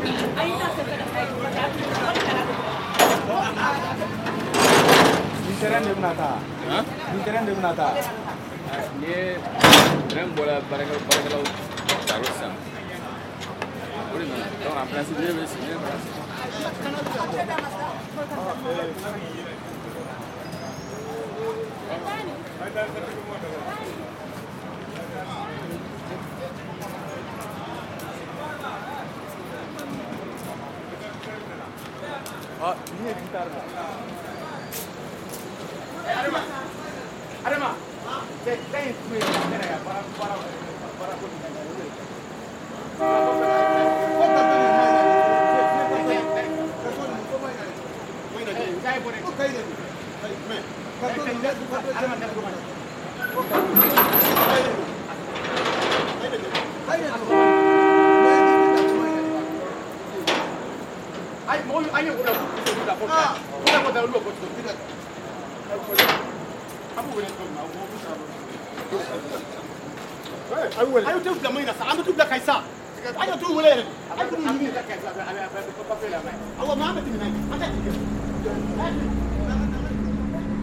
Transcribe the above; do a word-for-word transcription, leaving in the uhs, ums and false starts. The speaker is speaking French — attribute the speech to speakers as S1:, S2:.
S1: Terrain de Nata. Hein? Terrain de Nata.
S2: Ni terrain bola baraka baraka darussa. Uri mana? Donc en principe je vais signer place.
S1: Ah, ini gitar.
S3: Adama, Adama, c'est c'est une para para para para Ay, mau ayo udah udah udah udah udah lu kok tidak. Abu boleh tu mau mau bisa. Eh, ayo boleh. Ayo tu belah mana? Anda tu belah kaisa. Ayo tu boleh. Ayo tu ni. Awak mana tu ni? Anda.